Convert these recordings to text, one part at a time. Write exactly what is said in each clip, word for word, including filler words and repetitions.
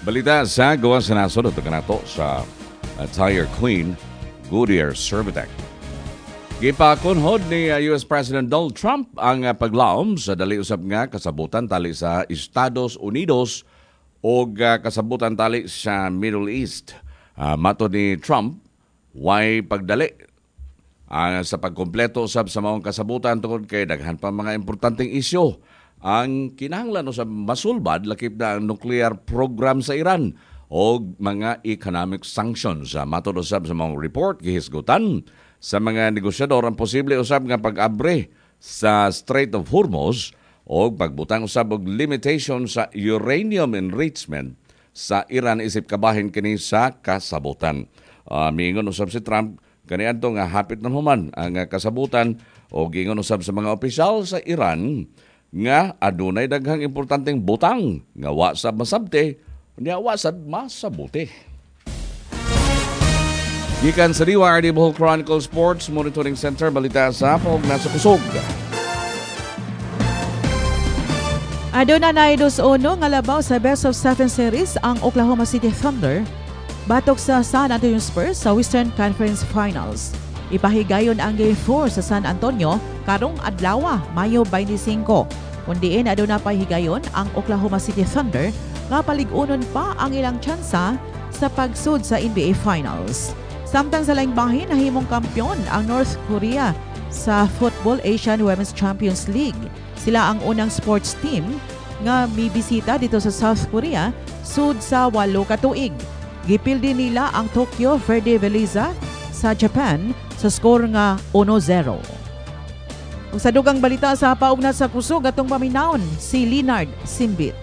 Balita sa gawa sa nasod at kanato sa uh, Tire Queen, Goodyear Cervatec. Gipakunhod ni uh, U S President Donald Trump ang uh, paglaom sa dali usab nga kasabutan tali sa Estados Unidos o uh, kasabutan tali sa Middle East. Uh, mato ni Trump, way pagdali uh, sa pagkompleto usab sa maong kasabutan tungod kay daghan pa mga importanteng isyu. Ang kinahanglan sa masulbad lakip na ang nuclear program sa Iran o mga economic sanctions. Sa matod usab sa mga report, gihisgutan sa mga negosyador ang posible usab nga pag-abre sa Strait of Hormuz o pagbutang usab og limitation sa uranium enrichment sa Iran isip kabahin kini sa kasabutan. Uh, miingon usab si Trump kaniadto nga hapit nan human ang kasabutan o gingon usab sa mga opisyal sa Iran nga adunay daghang importanteng butang nga wa sab masabte nya wa sad masabuti. Gikan sa D Y R D Bohol Chronicle Sports Monitoring Center, balita sa Pog nasa kusog. Aduna na dos uno nga labaw sa Best of Seven Series ang Oklahoma City Thunder batok sa San Antonio Spurs sa Western Conference Finals. Ipahigayon ang Game four sa San Antonio karong adlaw, Mayo twenty-five. Kundiin aduna pa higayon ang Oklahoma City Thunder nga palig-unon pa ang ilang tsansa sa pagsud sa N B A Finals. Samtang sa laing bahin nahimong kampyon ang North Korea sa Football Asian Women's Champions League. Sila ang unang sports team nga mibisita dito sa South Korea sud sa walo ka tuig. Gipildi nila ang Tokyo Verde Veleza sa Japan sa score nga one zero. Ug sa dugang balita sa paugnat sa kusog atong paminawon si Leonard Simbit.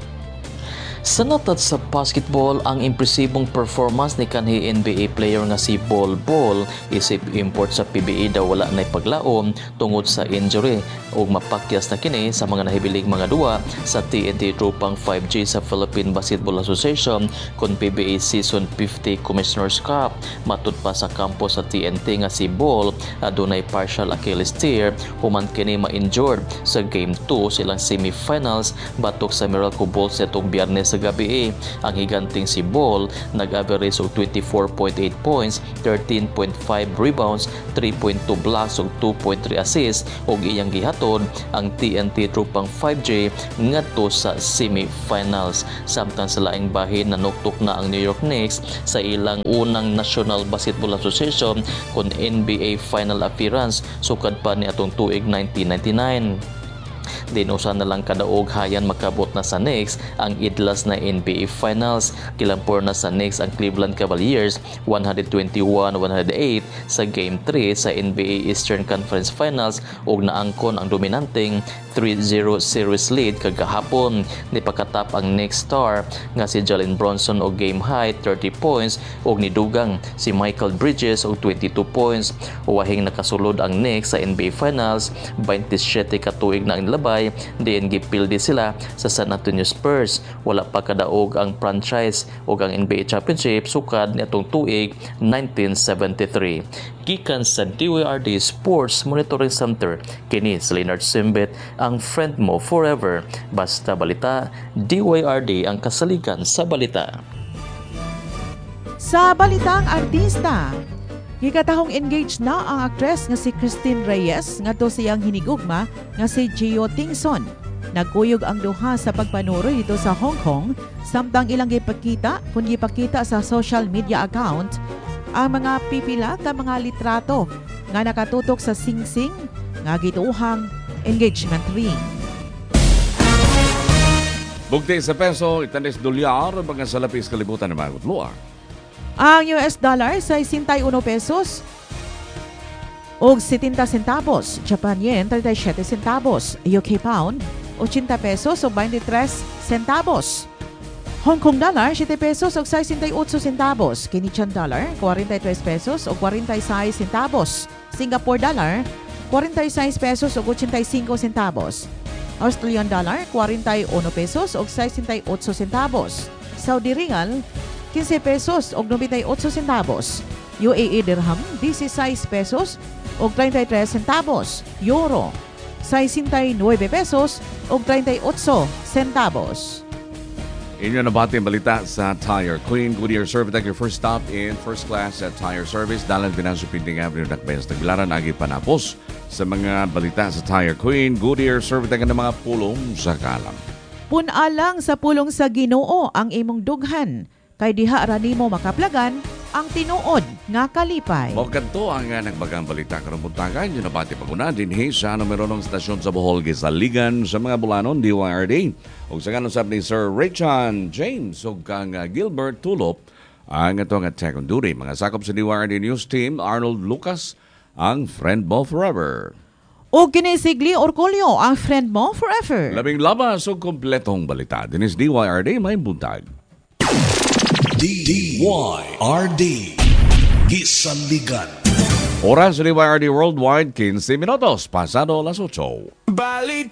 Sa natad sa basketball, ang impresibong performance ni kanhi N B A player nga si Bol Bol isip import sa P B A daw wala na paglaom tungod sa injury ug mapakyas na kini sa mga nahibiling mga duwa sa T N T Tropang five G sa Philippine Basketball Association kon P B A Season fifty Commissioner's Cup. Matud pa sa kampo sa T N T nga si Bol adunay partial Achilles tear human kini ma-injured sa Game two silang semifinals batok sa Miracle Bulls netong Biyernes sa gabi. Ang higanting si Ball nag-average og twenty-four point eight points, thirteen point five rebounds, three point two blocks ug two point three assists ug iyang gihatod ang T N T Tropang five G ngadto sa semifinals. Samtang sa laing bahin nanuktok na ang New York Knicks sa ilang unang National Basketball Association kon N B A final appearance sukad pa ni atong tuig nineteen ninety-nine. Dinusa na lang kadaog hayan makabot na sa Knicks ang idlas na N B A Finals. Kilampor na sa Knicks ang Cleveland Cavaliers one twenty-one one oh eight sa Game three sa N B A Eastern Conference Finals ug naangkon ang dominanteng three zero series lead kagahapon. Nipakatap ang Knicks star nga si Jalen Brunson og game high thirty points ug nidugang si Michael Bridges og twenty-two points. Wahing nakasulod ang Knicks sa N B A Finals twenty-seven ka tuig na ang labay diin gipildi sila sa San Antonio Spurs. Wala pa kadaog ang franchise ug ang N B A Championship sukad niadtong tuig nineteen seventy-three. Gikan sa D Y R D Sports Monitoring Center, kini si Leonard Simbit, ang friend mo forever. Basta balita, D Y R D ang kasaligan sa balita. Sa balitang artista, gikatahong engaged na ang aktres nga si Christine Reyes ngadto siyang hinigugma nga si Gio Tingson. Nagkuyog ang duha sa pagpanuroy dito sa Hong Kong samtang ilang gipakita kun gipakita sa social media account ang mga pipila ka mga litrato nga nakatutok sa singsing nga gituohang engagement ring. Bugti sa peso, itanis dolyar, mga salapis kalibutan ng mga kutluan. Ang U S dollar sa sixty-one pesos og setenta centavos, Japan yen thirty-seven centavos, U K pound eighty pesos og twenty-tres centavos, Hong Kong dollar seven pesos og sixty-eight centavos, Canadian dollar forty-three pesos og forty-six centavos, Singapore dollar forty-six pesos og eighty-five centavos, Australian dollar forty-one pesos og sixty-eight centavos, Saudi riyal fifteen pesos og ninety-eight centavos, U A E dirham sixteen pesos og thirty-three centavos, euro sixty-nine pesos og thirty-eight centavos. Inyo nabati ang balita sa Tire Queen. Goodyear Servitec, your first stop in first class at tire service. Dalan Pinasyo Pinting Avenue, Dakbayas, Tagbilaran, Agi Panapos. Sa mga balita sa Tire Queen, Goodyear Servitec ang mga pulong sa kalam. Punalang sa pulong sa Ginoo ang imong dughan. Kay diha ra nimo makaplagan ang tinuod nga kalipay. O kanto ang uh, nagbagang balita karong buntagan. Yun nabati paguna din hey, sa numero ng stasyon sa Bohol, Gisaligan sa mga bulanon, D Y R D. O sa ganun sabi ni Sir Raychan James o kang uh, Gilbert Tulop ang ito nga tech on duty. Mga sakop sa D Y R D News Team, Arnold Lucas, ang friend mo forever. O kinisigli Orcolio, ang friend mo forever. Labing labas o kompletong balita. Dinis D Y R D may buntag. D Y R D Gisaligan. Oras sa D Y R D Worldwide, fifteen minutos, pasado las ocho. Balita